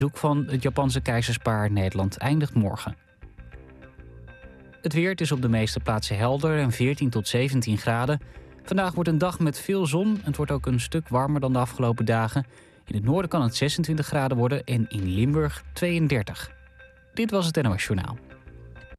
Het bezoek van het Japanse keizerspaar Nederland eindigt morgen. Het weer, het is op de meeste plaatsen helder en 14 tot 17 graden. Vandaag wordt een dag met veel zon. Het wordt ook een stuk warmer dan de afgelopen dagen. In het noorden kan het 26 graden worden en in Limburg 32. Dit was het NOS Journaal.